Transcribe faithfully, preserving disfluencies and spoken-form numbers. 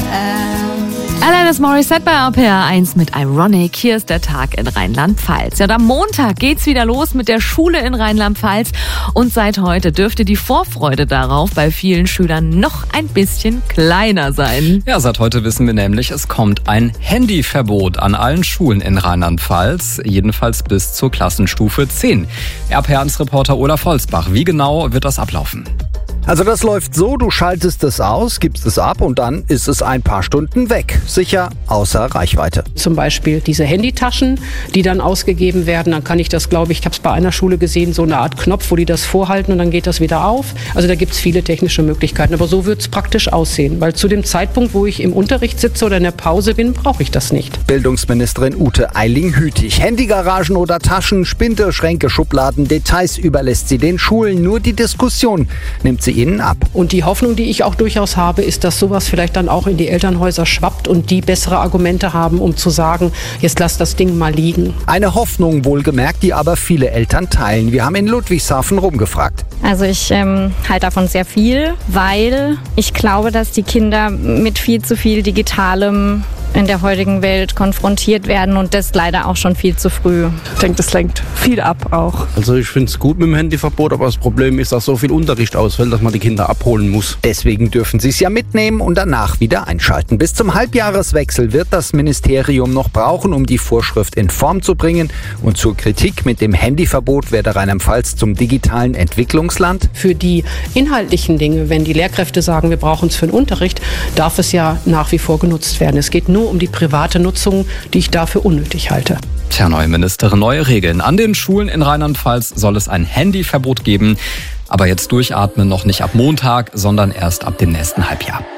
Alanis Morissette bei R P R eins mit Ironic. Hier ist der Tag in Rheinland-Pfalz. Ja, und am Montag geht's wieder los mit der Schule in Rheinland-Pfalz. Und seit heute dürfte die Vorfreude darauf bei vielen Schülern noch ein bisschen kleiner sein. Ja, seit heute wissen wir nämlich, es kommt ein Handyverbot an allen Schulen in Rheinland-Pfalz. Jedenfalls bis zur Klassenstufe zehn. R P R eins-Reporter Olaf Holzbach, wie genau wird das ablaufen? Also das läuft so, du schaltest es aus, gibst es ab und dann ist es ein paar Stunden weg. Sicher außer Reichweite. Zum Beispiel diese Handytaschen, die dann ausgegeben werden. Dann kann ich das, glaube ich, ich habe es bei einer Schule gesehen, so eine Art Knopf, wo die das vorhalten und dann geht das wieder auf. Also da gibt es viele technische Möglichkeiten. Aber so wird es praktisch aussehen. Weil zu dem Zeitpunkt, wo ich im Unterricht sitze oder in der Pause bin, brauche ich das nicht. Bildungsministerin Ute Eiling-Hütig. Handygaragen oder Taschen, Spinde, Schränke, Schubladen, Details überlässt sie den Schulen. Nur die Diskussion nimmt sie ihnen ab. Und die Hoffnung, die ich auch durchaus habe, ist, dass sowas vielleicht dann auch in die Elternhäuser schwappt und die bessere Argumente haben, um zu sagen, jetzt lass das Ding mal liegen. Eine Hoffnung wohlgemerkt, die aber viele Eltern teilen. Wir haben in Ludwigshafen rumgefragt. Also ich ähm, halte davon sehr viel, weil ich glaube, dass die Kinder mit viel zu viel Digitalem in der heutigen Welt konfrontiert werden und das leider auch schon viel zu früh. Ich denke, das lenkt viel ab auch. Also ich finde es gut mit dem Handyverbot, aber das Problem ist, dass so viel Unterricht ausfällt, dass man die Kinder abholen muss. Deswegen dürfen sie es ja mitnehmen und danach wieder einschalten. Bis zum Halbjahreswechsel wird das Ministerium noch brauchen, um die Vorschrift in Form zu bringen. Und zur Kritik mit dem Handyverbot werde Rheinland-Pfalz zum digitalen Entwicklungsland. Für die inhaltlichen Dinge, wenn die Lehrkräfte sagen, wir brauchen es für den Unterricht, darf es ja nach wie vor genutzt werden. Es geht nur um die private Nutzung, die ich dafür unnötig halte. Tja, neue Ministerin, neue Regeln. An den Schulen in Rheinland-Pfalz soll es ein Handyverbot geben. Aber jetzt durchatmen noch nicht ab Montag, sondern erst ab dem nächsten Halbjahr.